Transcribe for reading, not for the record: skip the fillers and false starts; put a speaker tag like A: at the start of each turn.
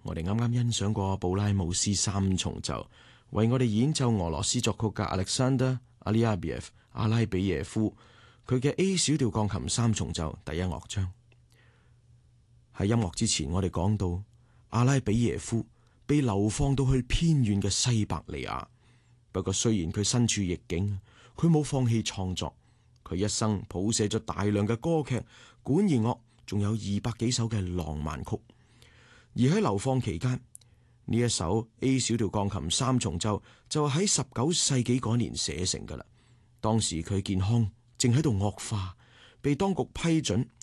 A: 我哋啱啱欣賞過布拉姆斯三重奏，為我哋演奏俄羅斯作曲家 Alexander Alyabiev 阿拉比耶夫佢嘅 A 小調鋼琴三重奏第一樂章。喺音樂之前，我哋講到阿拉比耶夫被流放到去偏遠嘅西伯利亞，不過雖然佢身處逆境，佢冇放棄創作，佢一生譜寫咗大量嘅歌劇、管弦樂，仲有200幾首嘅浪漫曲。而喺流放期間，呢一首 A 小調鋼琴三重奏就喺19世紀嗰年寫成噶啦。當時佢健康正喺度惡化，被當局批准